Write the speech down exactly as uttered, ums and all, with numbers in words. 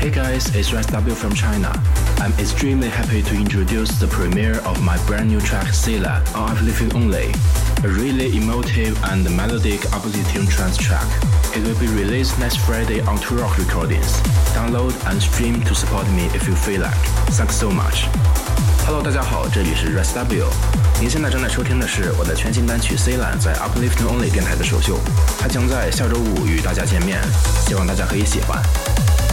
Hey guys, it's Rex W from China. I'm extremely happy to introduce the premiere of my brand new track Sila on Uplifting Only, a really emotive and melodic uplifting trance track. It will be released next Friday on Two Rock Recordings. Download and stream to support me if you feel like. Thanks so much. Hello， 大家好，这里是 Rex W。您现在正在收听的是我的全新单曲 Sila 在 Uplifting Only 电台的首秀，它将在下周五与大家见面，希望大家可以喜欢。